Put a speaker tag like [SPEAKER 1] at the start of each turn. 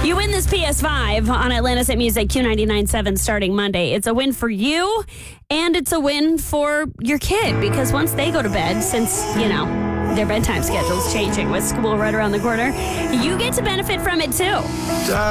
[SPEAKER 1] You win this PS5 on Atlantis at Music Q99.7 starting Monday. It's a win for you, and it's a win for your kid, because once they go to bed, since, their bedtime schedule's changing with school right around the corner, you get to benefit from it too.